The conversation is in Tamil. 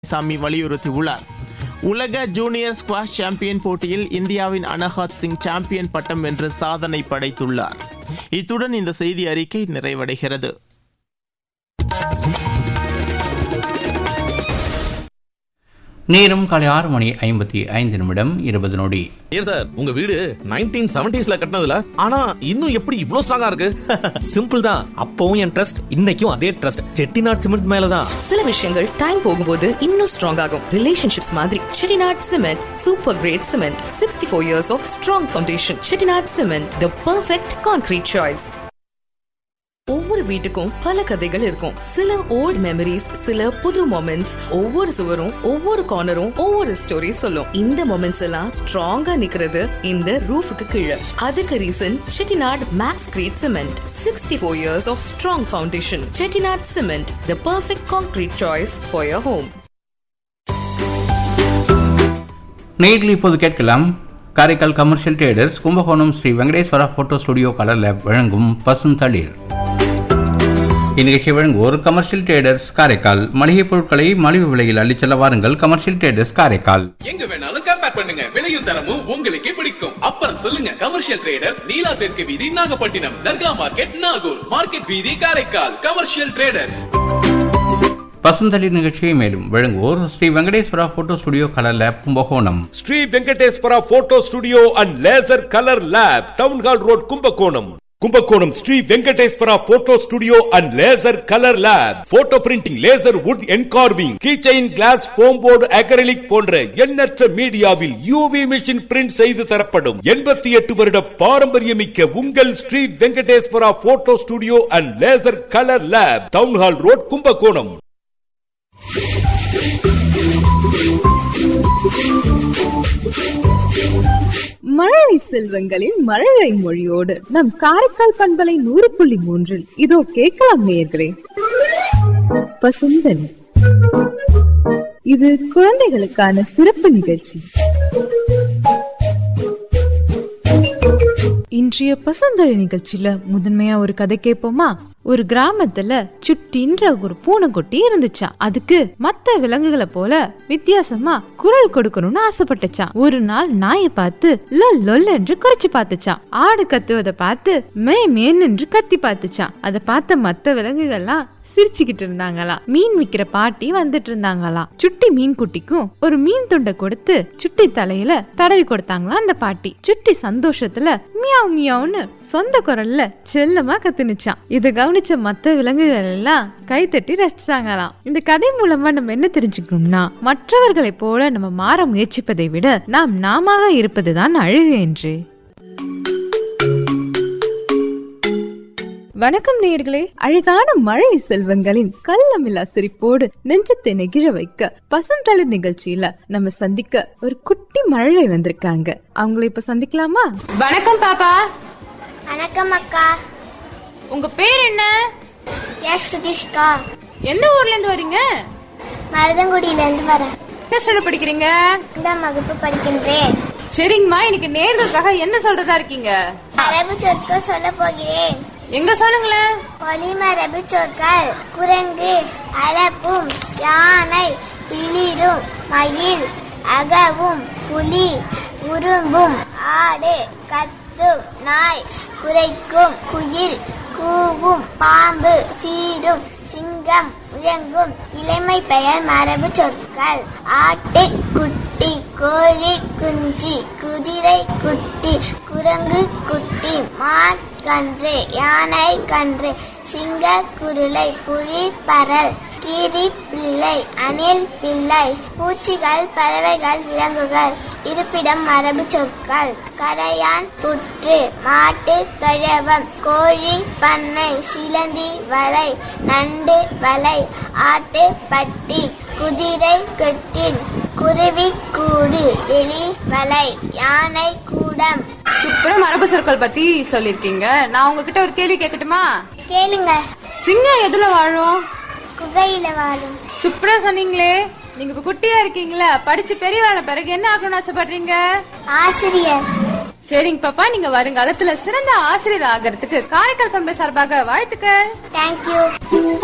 சாமி வலியுறுத்தியுள்ளார். உலக ஜூனியர் ஸ்குவாஷ் சாம்பியன் போட்டியில் இந்தியாவின் அனஹாத் சிங் சாம்பியன் பட்டம் வென்று சாதனை படைத்துள்ளார். இத்துடன் இந்த செய்தி அறிக்கை நிறைவடைகிறது. நேரம் காலை 6:55 ஏன் சார், உங்க வீடு 1970s கட்டினதுல ஆனா இன்னும் எப்படி இவ்ளோ ஸ்ட்ராங்கா இருக்கு? சிம்பிள் தான். அப்பவும் என் ட்ரஸ்ட், இன்னைக்கும் அதே ட்ரஸ்ட். செட்டிநாட் சிமெண்ட் மேலதான். சில விஷயங்கள் டைம் போகும்போது இன்னும் ஸ்ட்ராங் ஆகும். ரிலேஷன்ஷிப்ஸ் மாதிரி Chettinad cement super great cement. 64 years of strong foundation. Chettinad cement, the perfect concrete choice. ஒவ்வொரு வீட்டுக்கும் பல கதைகள் இருக்கும். சில ஓல்ட் மெமரிஸ், சில புது மொமெண்ட்ஸ். ஒவ்வொரு சுவரும், ஒவ்வொரு கார்னரும் ஒவ்வொரு ஸ்டோரி சொல்லும். இந்த மொமெண்ட்ஸ் எல்லாம் ஸ்ட்ராங்கா நிக்கிறது இந்த ரூஃபுக்கு கீழே. அதுக்கு reason Chettinad maths great cement. 64 years of strong foundation. Chettinad cement, the perfect concrete choice for your home. நேரில் இப்போது கேட்கலாம். Karaikal commercial traders, Kumbakonam Sri Venkateswara photo studio colour lab வழங்கும் பசுந்தளிர். இந்நிகழ்ச்சியை வழங்குவோர் கமர்ஷியல் ட்ரேடர்ஸ் காரைக்கால். மளிகை பொருட்களை மலிவு விலையில் அள்ளிச் செல்ல வாருங்கள். Commercial traders Karaikal. எங்க வேணாலும் கம்பேர் பண்ணுங்க, விலையும் தரமும் உங்களுக்கே பிடிக்கும். அப்புறம் சொல்லுங்க, கமர்ஷியல் ட்ரேடர்ஸ், நீலா தெற்கு வீதி நாகப்பட்டினம், தர்கா மார்க்கெட் நாகூர், மார்க்கெட் வீதி காரைக்கால். Commercial traders. பசுந்தளிர் நிகழ்ச்சியை மேலும் வழங்குவோர் Sri Venkateswara photo studio colour lab Kumbakonam. Sri Venkateswara photo studio and laser colour lab, town hall road, Kumbakonam. Kumbakonam Sri Venkateswara photo studio and laser colour lab. Photo printing, laser would engraving, keychain, class, foam board, acrylic போன்ற எண்ணற்ற மீடியாவில் யூவி மிஷின் பிரிண்ட் செய்து தரப்படும். 88 வருட பாரம்பரியமிக்க உங்கள் Sri Venkateswara photo studio and laser colour lab, town hall road, Kumbakonam. மழலை செல்வங்களின் மழலை மொழியோடு நம் காரைக்கால் பண்பலை 100.3 இதோ கேட்கலாம் நேயர்களே. பசுந்தன், இது குழந்தைகளுக்கான சிறப்பு நிகழ்ச்சி. இன்றைய பசுந்தழி நிகழ்ச்சியில முதன்மையா ஒரு கதை கேட்போமா? ஒரு கிராமத்துல சுட்டின்ற ஒரு பூனைக்குட்டி இருந்துச்சான். அதுக்கு மத்த விலங்குகளை போல வித்தியாசமா குரல் கொடுக்கணும்னு ஆசைப்பட்டுச்சான். ஒரு நாள் நாயை பார்த்து லொல் என்று குறைச்சு பார்த்துச்சான். ஆடு கத்துவதை பார்த்து மே மேன் என்று கத்தி பார்த்துச்சான். அதை பார்த்த மத்த விலங்குகள்லாம் சிரிச்சுக்கிட்டு இருந்தாங்களாம். மீன் விக்கிற பாட்டி வந்துட்டு இருந்தாங்களாம். சுட்டி மீன் குட்டிக்கும் ஒரு மீன் துண்டை கொடுத்து சுட்டி தலையில தடவி கொடுத்தாங்களாம் அந்த பாட்டி. சுட்டி சந்தோஷத்துல மியாவ் மியாவ்னு சொந்த குரல்ல செல்லமா கத்துனுச்சான். இத கவனிச்ச மத்த விலங்குகள் எல்லாம் கைத்தட்டி ரசிச்சாங்களாம். இந்த கதை மூலமா நம்ம என்ன தெரிஞ்சுக்கணும்னா, மற்றவர்களை போல நம்ம மாற முயற்சிப்பதை விட நாம் நாம இருப்பதுதான் அழகு என்று. வணக்கம் நேயர்களே. அழகான மழை செல்வங்களின் கள்ளமில்லா சிரிப்போடு நெஞ்சத்தை நெகிழ வைக்க பசுந்தளிர் நிகழ்ச்சியில நம்ம சந்திக்க ஒரு குட்டி மழலை வந்திருக்காங்க. அவங்களை இப்ப சந்திக்கலாமா? வணக்கம் பாப்பா. வணக்கம் அக்கா. உங்க பேர் என்ன? எஸ் சுதிஷ்கா. எந்த ஊர்ல இருந்து வரீங்க? மருதங்குடியில இருந்து வரேன். என்ன ஸ்டாண்டர்ட் படிக்கிறீங்க? 2ஆம் வகுப்பு படிக்கின்றேன். சரிங்கம்மா, இன்னைக்கு நேர்களுக்காக என்ன சொல்றதா இருக்கீங்க? மரபு சொற்கள் சொல்ல போகிறேன். எங்க சொல்லுங்களேன். ஒலிமரபு சொற்கள்: குரங்கு, அலப்பும், யானை, பிளிரும், மயில், அகவும், புலி, உரும்பும், ஆடு, கத்தும், நாய், குரைக்கும், குயில், கூவும், பாம்பு, சீரும், சிங்கம், முழங்கும். இளமை பெயர் மரபு சொற்கள்: ஆட்டு குட்டி, கோழி குஞ்சு, குதிரை குட்டி, குரங்கு குட்டி, மான் கன்று, யானை கன்று, சிங்க குருளை, புலி பரல், கீரி பிள்ளை, அணில் பிள்ளை. பூச்சிகள், பறவைகள், விலங்குகள். இருப்பிடம் மரபு சொற்கள்: கரையான், புற்று, மாட்டு தொழவம், கோழி பண்ணை, சிலந்தி வலை, நண்டு வலை, ஆட்டு பட்டி, குதிரை கட்டில், குருவி கூடு, எலி வலை, யானை கூடம். சூப்பரா மரபு சொற்கள் பத்தி சொல்லிருக்கீங்க. நான் உங்ககிட்ட ஒரு கேள்வி கேட்கட்டுமா? கேளுங்க. சிங்கம் எதுல வாழும்? குகையில வாழும். சூப்பரா சொன்னீங்களே. நீங்க இப்ப குட்டியா இருக்கீங்களா? படிச்சு பெரியவான பிறகு என்ன ஆகணும்னு ஆசைப்படுறீங்க? ஆசிரியர். சரிங்க பாப்பா, நீங்க வருங்காலத்துல சிறந்த ஆசிரியர் ஆகிறதுக்கு காரைக்கால் பண்பை சார்பாக வாழ்த்துக்கள். தேங்க்யூ.